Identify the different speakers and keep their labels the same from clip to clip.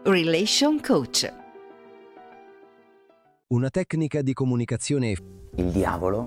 Speaker 1: Relation Coach.
Speaker 2: Una tecnica di comunicazione.
Speaker 3: Il diavolo?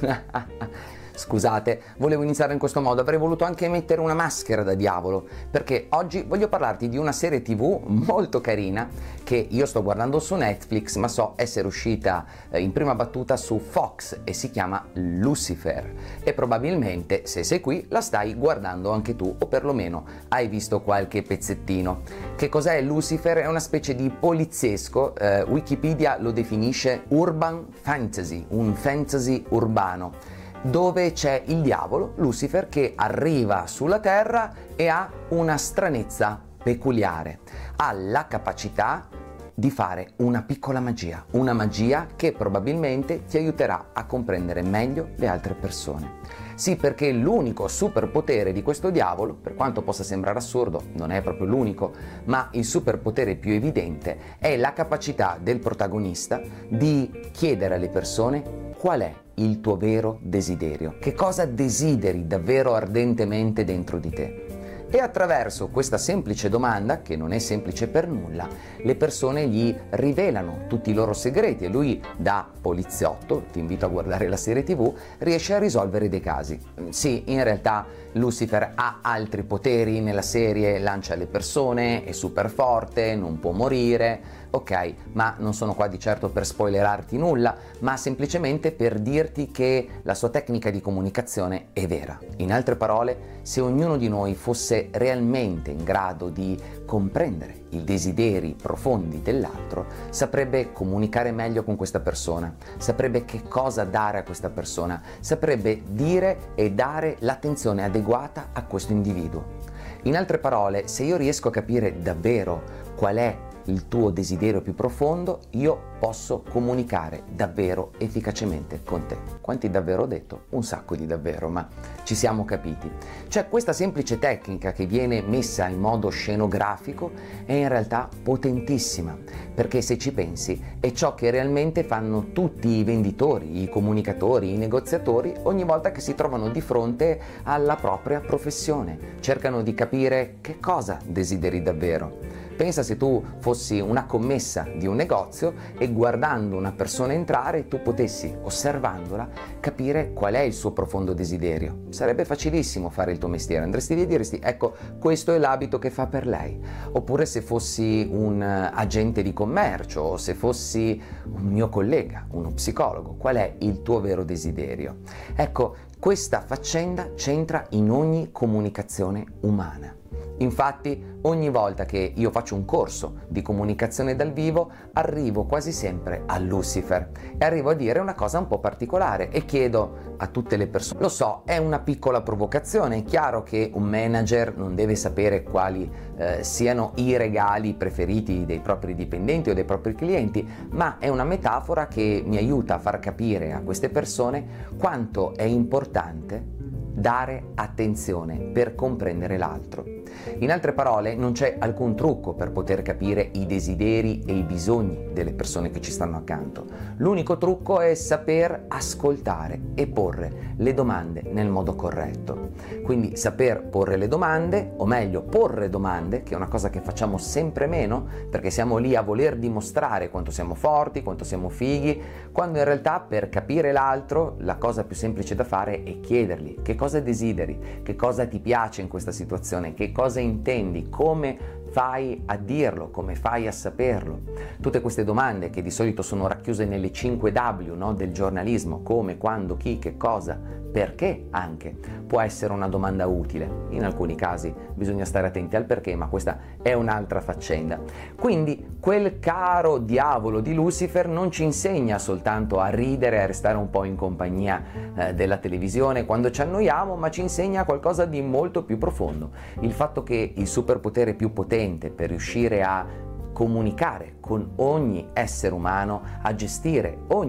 Speaker 3: Scusate, volevo iniziare in questo modo, avrei voluto anche mettere una maschera da diavolo, perché oggi voglio parlarti di una serie TV molto carina che io sto guardando su Netflix, ma so essere uscita in prima battuta su Fox e si chiama Lucifer. E probabilmente, se sei qui, la stai guardando anche tu, o perlomeno hai visto qualche pezzettino. Che cos'è Lucifer? È una specie di poliziesco, Wikipedia lo definisce urban fantasy, un fantasy urbano, dove c'è il diavolo, Lucifer, che arriva sulla terra e ha una stranezza peculiare. Ha la capacità di fare una piccola magia, una magia che probabilmente ti aiuterà a comprendere meglio le altre persone. Sì, perché l'unico superpotere di questo diavolo, per quanto possa sembrare assurdo, non è proprio l'unico, ma il superpotere più evidente è la capacità del protagonista di chiedere alle persone qual è il tuo vero desiderio, che cosa desideri davvero ardentemente dentro di te. E attraverso questa semplice domanda, che non è semplice per nulla, le persone gli rivelano tutti i loro segreti e lui, da poliziotto, ti invito a guardare la serie TV, riesce a risolvere dei casi. Sì, in realtà Lucifer ha altri poteri nella serie, lancia le persone, è super forte, non può morire, ok, ma non sono qua di certo per spoilerarti nulla, ma semplicemente per dirti che la sua tecnica di comunicazione è vera. In altre parole, se ognuno di noi fosse realmente in grado di comprendere i desideri profondi dell'altro, saprebbe comunicare meglio con questa persona, saprebbe che cosa dare a questa persona, saprebbe dire e dare l'attenzione adeguata a questo individuo. In altre parole, se io riesco a capire davvero qual è il tuo desiderio più profondo, io posso comunicare davvero efficacemente con te. Quanti davvero ho detto? Un sacco di davvero, ma ci siamo capiti. C'è questa semplice tecnica che viene messa in modo scenografico è in realtà potentissima, perché se ci pensi è ciò che realmente fanno tutti i venditori, i comunicatori, i negoziatori ogni volta che si trovano di fronte alla propria professione. Cercano di capire che cosa desideri davvero. Pensa se tu fossi una commessa di un negozio e guardando una persona entrare tu potessi, osservandola, capire qual è il suo profondo desiderio. Sarebbe facilissimo fare il tuo mestiere, andresti lì e diresti ecco, questo è l'abito che fa per lei. Oppure se fossi un agente di commercio o se fossi un mio collega, uno psicologo, qual è il tuo vero desiderio? Ecco, questa faccenda c'entra in ogni comunicazione umana. Infatti, ogni volta che io faccio un corso di comunicazione dal vivo, arrivo quasi sempre a Lucifer e arrivo a dire una cosa un po' particolare e chiedo a tutte le persone, lo so, è una piccola provocazione, è chiaro che un manager non deve sapere quali siano i regali preferiti dei propri dipendenti o dei propri clienti, ma è una metafora che mi aiuta a far capire a queste persone quanto è importante dare attenzione per comprendere l'altro. In altre parole, non c'è alcun trucco per poter capire i desideri e i bisogni delle persone che ci stanno accanto. L'unico trucco è saper ascoltare e porre le domande nel modo corretto. Quindi saper porre le domande, o meglio porre domande, che è una cosa che facciamo sempre meno, perché siamo lì a voler dimostrare quanto siamo forti, quanto siamo fighi, quando in realtà per capire l'altro la cosa più semplice da fare è chiedergli che cosa desideri, che cosa ti piace in questa situazione, che cosa intendi, come fai a dirlo, come fai a saperlo. Tutte queste domande che di solito sono racchiuse nelle 5 W, no, del giornalismo, come, quando, chi, che cosa, perché anche, può essere una domanda utile. In alcuni casi bisogna stare attenti al perché, ma questa è un'altra faccenda. Quindi quel caro diavolo di Lucifer non ci insegna soltanto a ridere, a restare un po' in compagnia della televisione quando ci annoiamo, ma ci insegna qualcosa di molto più profondo. Il fatto che il superpotere più potente per riuscire a comunicare con ogni essere umano, a gestire ogni